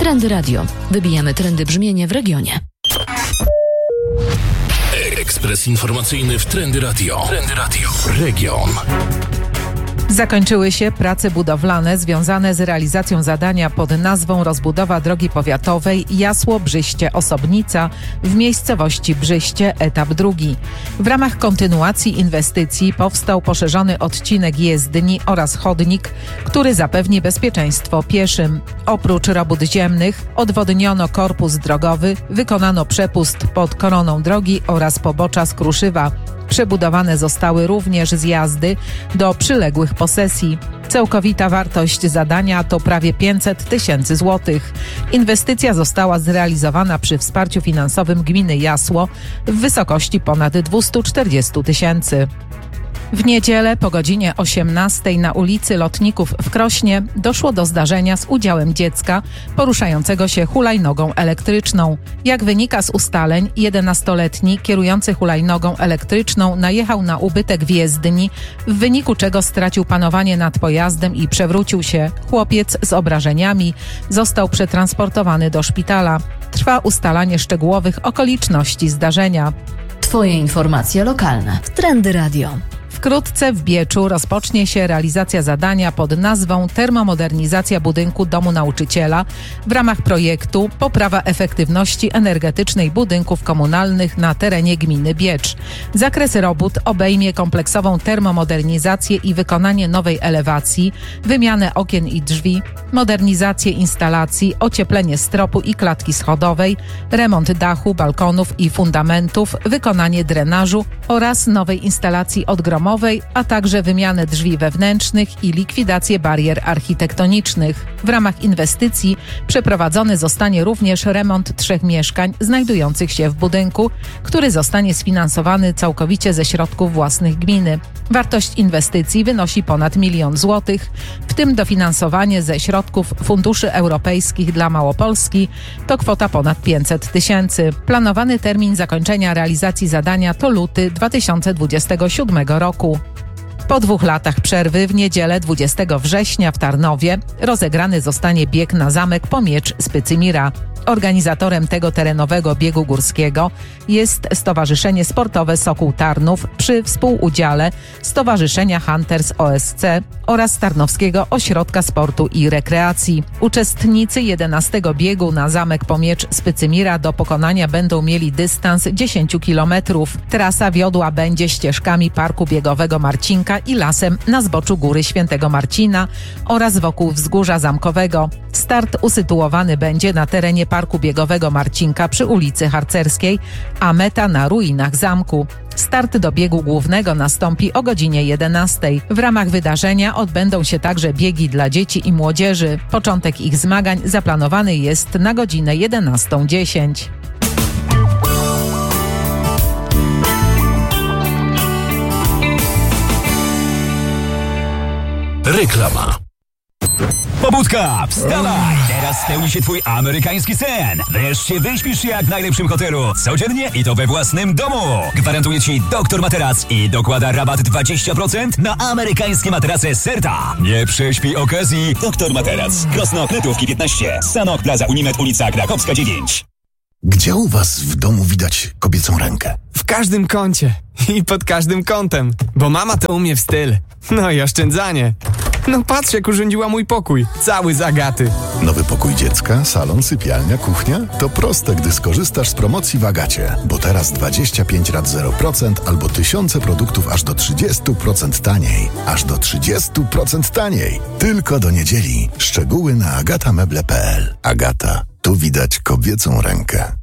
Trendy Radio. Wybijamy trendy brzmienie w regionie. Ekspres informacyjny w Trendy Radio. Trendy Radio. Region. Zakończyły się prace budowlane związane z realizacją zadania pod nazwą rozbudowa drogi powiatowej Jasło-Brzyście-Osobnica w miejscowości Brzyście, etap 2. W ramach kontynuacji inwestycji powstał poszerzony odcinek jezdni oraz chodnik, który zapewni bezpieczeństwo pieszym. Oprócz robót ziemnych odwodniono korpus drogowy, wykonano przepust pod koroną drogi oraz pobocza z kruszywa. Przebudowane zostały również zjazdy do przyległych posesji. Całkowita wartość zadania to prawie 500 000 złotych. Inwestycja została zrealizowana przy wsparciu finansowym gminy Jasło w wysokości ponad 240 000. W niedzielę po godzinie 18 na ulicy Lotników w Krośnie doszło do zdarzenia z udziałem dziecka poruszającego się hulajnogą elektryczną. Jak wynika z ustaleń, 11-letni kierujący hulajnogą elektryczną najechał na ubytek w jezdni, w wyniku czego stracił panowanie nad pojazdem i przewrócił się. Chłopiec z obrażeniami został przetransportowany do szpitala. Trwa ustalanie szczegółowych okoliczności zdarzenia. Twoje informacje lokalne w Trendy Radio. Wkrótce w Bieczu rozpocznie się realizacja zadania pod nazwą termomodernizacja budynku Domu Nauczyciela w ramach projektu Poprawa efektywności energetycznej budynków komunalnych na terenie gminy Biecz. Zakres robót obejmie kompleksową termomodernizację i wykonanie nowej elewacji, wymianę okien i drzwi, modernizację instalacji, ocieplenie stropu i klatki schodowej, remont dachu, balkonów i fundamentów, wykonanie drenażu oraz nowej instalacji odgromowej, a także wymianę drzwi wewnętrznych i likwidację barier architektonicznych. W ramach inwestycji przeprowadzony zostanie również remont 3 mieszkań znajdujących się w budynku, który zostanie sfinansowany całkowicie ze środków własnych gminy. Wartość inwestycji wynosi ponad 1 000 000 złotych, w tym dofinansowanie ze środków funduszy europejskich dla Małopolski to kwota ponad 500 000. Planowany termin zakończenia realizacji zadania to luty 2027 roku. Po 2 latach przerwy w niedzielę 20 września w Tarnowie rozegrany zostanie bieg na zamek po miecz z Pycymira. Organizatorem tego terenowego biegu górskiego jest Stowarzyszenie Sportowe Sokół Tarnów przy współudziale Stowarzyszenia Hunters OSC oraz Tarnowskiego Ośrodka Sportu i Rekreacji. Uczestnicy 11 biegu na zamek po miecz z Pycymira do pokonania będą mieli dystans 10 km. Trasa wiodła będzie ścieżkami Parku Biegowego Marcinka i lasem na zboczu Góry Świętego Marcina oraz wokół Wzgórza Zamkowego. Start usytuowany będzie na terenie Parku Biegowego Marcinka przy ulicy Harcerskiej, a meta na ruinach zamku. Start do biegu głównego nastąpi o godzinie 11. W ramach wydarzenia odbędą się także biegi dla dzieci i młodzieży. Początek ich zmagań zaplanowany jest na godzinę 11:10. Reklama. Pobudka, wstawaj! Teraz spełni się twój amerykański sen. Wreszcie wyśpisz się jak w najlepszym hotelu. Codziennie i to we własnym domu. Gwarantuje ci Dr Materac i dokłada rabat 20% na amerykańskie materace Serta. Nie prześpij okazji. Dr Materac. Krosno Kretówki 15. Sanok Plaza Unimed, ulica Krakowska 9. Gdzie u was w domu widać kobiecą rękę? W każdym kącie i pod każdym kątem, bo mama to umie w styl. No i oszczędzanie. No patrz, jak urządziła mój pokój, cały z Agaty. Nowy pokój dziecka, salon, sypialnia, kuchnia? To proste, gdy skorzystasz z promocji w Agacie. Bo teraz 25 rat 0% albo tysiące produktów aż do 30% taniej. Aż do 30% taniej. Tylko do niedzieli. Szczegóły na agatameble.pl. Agata. Tu widać kobiecą rękę.